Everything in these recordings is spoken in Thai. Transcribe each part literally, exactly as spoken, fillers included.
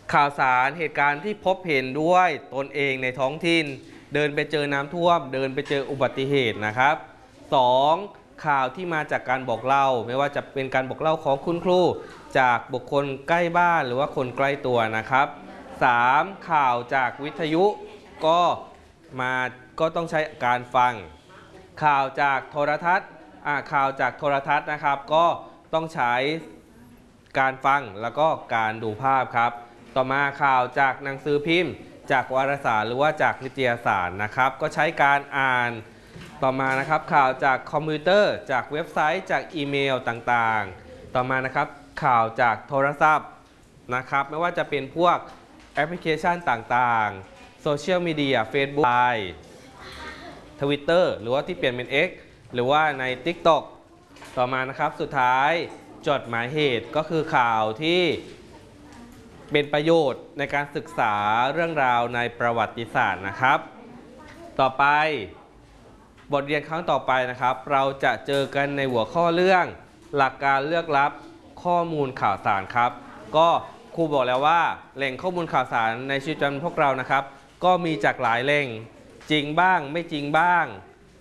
ข่าวสารเหตุการณ์ที่พบเห็นด้วยตนเองในท้องถิ่นเดินไปเจอน้ำท่วมเดินไปเจออุบัติเหตุนะครับ สอง. ข่าวที่มาจากการบอกเล่าไม่ว่าจะเป็นการบอกเล่าของคุณครูจากบุคคลใกล้บ้านหรือว่าคนใกล้ตัวนะครับ สาม. ข่าวจากวิทยุก็มาก็ต้องใช้การฟังข่าวจากโทรทัศน์ข่าวจากโทรทัศน์นะครับก็ต้องใช้การฟังแล้วก็การดูภาพครับต่อมาข่าวจากหนังสือพิมพ์จากวารสารหรือว่าจากนิตยสารนะครับก็ใช้การอ่านต่อมานะครับข่าวจากคอมพิวเตอร์จากเว็บไซต์จากอีเมลต่างๆต่อมานะครับข่าวจากโทรศัพท์นะครับไม่ว่าจะเป็นพวกแอปพลิเคชันต่างๆโซเชียลมีเดีย Facebook ไลน์ Twitter หรือว่าที่เปลี่ยนเป็น X หรือว่าใน TikTok ต่อมานะครับสุดท้ายจดหมายเหตุก็คือข่าวที่เป็นประโยชน์ในการศึกษาเรื่องราวในประวัติศาสตร์นะครับต่อไปบทเรียนครั้งต่อไปนะครับเราจะเจอกันในหัวข้อเรื่องหลักการเลือกรับข้อมูลข่าวสารครับก็ครูบอกแล้วว่าแหล่งข้อมูลข่าวสารในชีวิตประจำวันพวกเรานะครับก็มีจากหลายแหล่งจริงบ้างไม่จริงบ้าง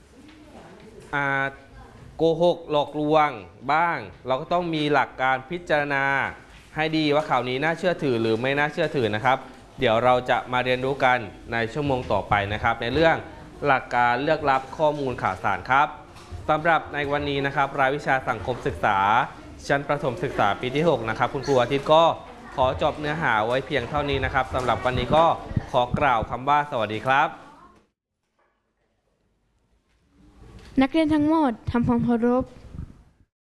โกหกหลอกลวงบ้างเราก็ต้องมีหลักการพิจารณาให้ดีว่าข่าวนี้น่าเชื่อถือหรือไม่น่าเชื่อถือนะครับเดี๋ยวเราจะมาเรียนรู้กันในชั่วโมงต่อไปนะครับในเรื่องหลักการเลือกรับข้อมูลข่าวสารครับสำหรับในวันนี้นะครับรายวิชาสังคมศึกษาชั้นประถมศึกษาปีที่หกนะครับคุณครูอาทิตย์ก็ขอจบเนื้อหาไว้เพียงเท่านี้นะครับสำหรับวันนี้ก็ขอกล่าวคำว่าสวัสดีครับนักเรียนทั้งหมดทำความเคารพ